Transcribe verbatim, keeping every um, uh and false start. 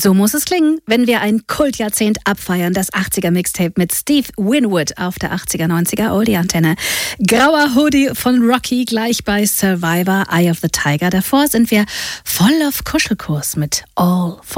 So muss es klingen, wenn wir ein Kultjahrzehnt abfeiern. Das achtziger-Mixtape mit Steve Winwood auf der achtziger-neunziger Oldie-Antenne. Grauer Hoodie von Rocky gleich bei Survivor, Eye of the Tiger. Davor sind wir voll auf Kuschelkurs mit All